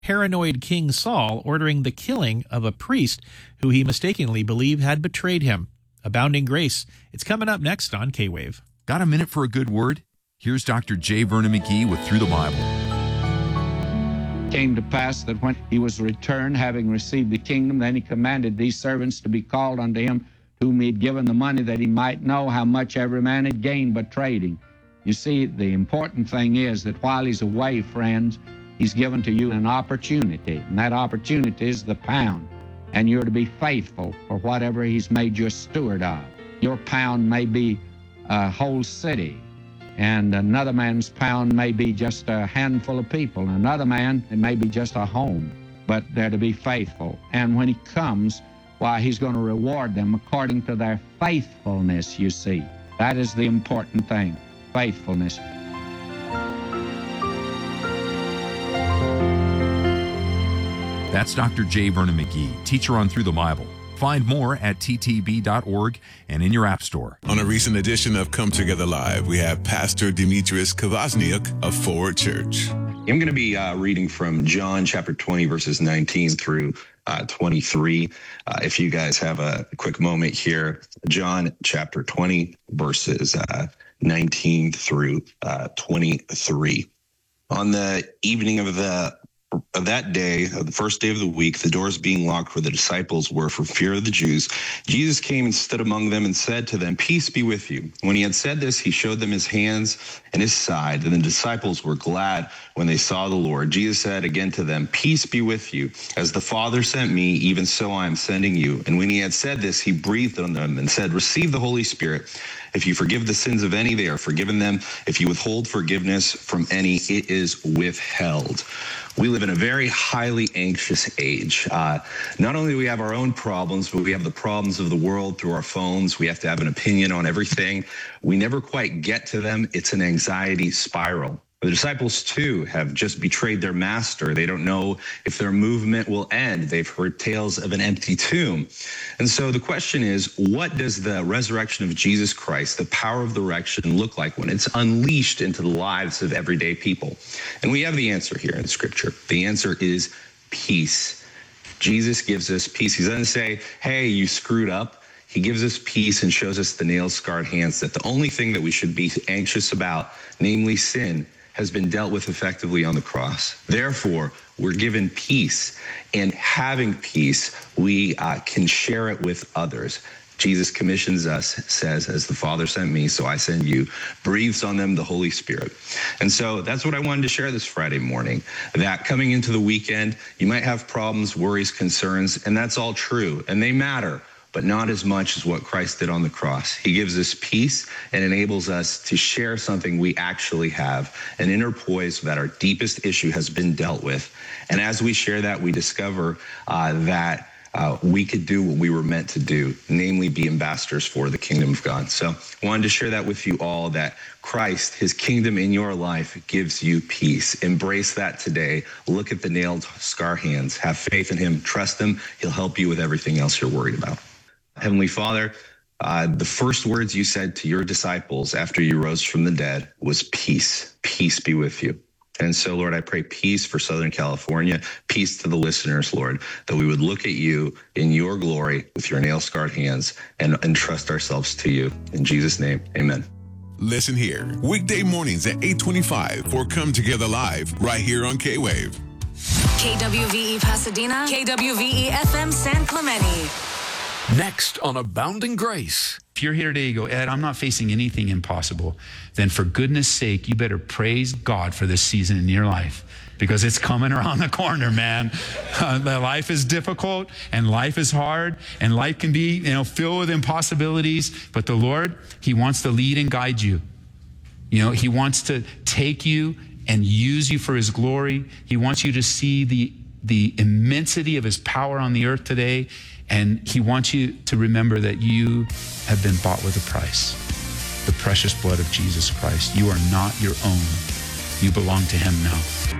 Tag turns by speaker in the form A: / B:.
A: paranoid King Saul ordering the killing of a priest who he mistakenly believed had betrayed him. Abounding Grace. It's coming up next on K-Wave.
B: Got a minute for a good word? Here's Dr. J. Vernon McGee with Through the Bible.
C: It came to pass that when he was returned, having received the kingdom, then he commanded these servants to be called unto him, whom he had given the money, that he might know how much every man had gained by trading. You see, the important thing is that while he's away, friends, he's given to you an opportunity, and that opportunity is the pound, and you're to be faithful for whatever he's made you a steward of. Your pound may be a whole city, and another man's pound may be just a handful of people. Another man, it may be just a home, but they're to be faithful. And when he comes, why, he's going to reward them according to their faithfulness, you see. That is the important thing, faithfulness.
B: That's Dr. J. Vernon McGee, teacher on Through the Bible. Find more at ttb.org and in your app store.
D: On a recent edition of Come Together Live, we have Pastor Demetrius Kavazniuk of Forward Church.
E: I'm going to be reading from John chapter 20, verses 19 through 23. If you guys have a quick moment here, John chapter 20, verses 19 through 23. On the evening of that day, the first day of the week, the doors being locked where the disciples were for fear of the Jews, Jesus came and stood among them and said to them, "Peace be with you." When he had said this, he showed them his hands and his side, and the disciples were glad when they saw the Lord. Jesus said again to them, "Peace be with you. As the Father sent me, even so I am sending you." And when he had said this, he breathed on them and said, "Receive the Holy Spirit. If you forgive the sins of any, they are forgiven them. If you withhold forgiveness from any, it is withheld." We live in a very highly anxious age. Not only do we have our own problems, but we have the problems of the world through our phones. We have to have an opinion on everything. We never quite get to them. It's an anxiety spiral. The disciples, too, have just betrayed their master. They don't know if their movement will end. They've heard tales of an empty tomb. And so the question is, what does the resurrection of Jesus Christ, the power of the resurrection, look like when it's unleashed into the lives of everyday people? And we have the answer here in Scripture. The answer is peace. Jesus gives us peace. He doesn't say, "Hey, you screwed up." He gives us peace and shows us the nail-scarred hands that the only thing that we should be anxious about, namely sin, has been dealt with effectively on the cross. Therefore, we're given peace, and having peace, we can share it with others. Jesus commissions us, says, "As the Father sent me, so I send you," breathes on them the Holy Spirit. And so that's what I wanted to share this Friday morning, that coming into the weekend, you might have problems, worries, concerns, and that's all true, and they matter, but not as much as what Christ did on the cross. He gives us peace and enables us to share something we actually have, an inner poise that our deepest issue has been dealt with. And as we share that, we discover that we could do what we were meant to do, namely be ambassadors for the kingdom of God. So I wanted to share that with you all, that Christ, his kingdom in your life, gives you peace. Embrace that today. Look at the nailed scar hands. Have faith in him. Trust him. He'll help you with everything else you're worried about. Heavenly Father, the first words you said to your disciples after you rose from the dead was peace. Peace be with you. And so, Lord, I pray peace for Southern California, peace to the listeners, Lord, that we would look at you in your glory with your nail-scarred hands and entrust ourselves to you. In Jesus' name, amen.
D: Listen here, weekday mornings at 8:25 for Come Together Live, right here on K-Wave.
F: KWVE Pasadena, KWVE FM San Clemente.
G: Next on Abounding Grace. If you're here today, you go, "Ed, I'm not facing anything impossible," then for goodness sake, you better praise God for this season in your life, because it's coming around the corner, man. Life is difficult and life is hard and life can be, filled with impossibilities, but the Lord, he wants to lead and guide you. He wants to take you and use you for his glory. He wants you to see the immensity of his power on the earth today. And he wants you to remember that you have been bought with a price, the precious blood of Jesus Christ. You are not your own. You belong to him now.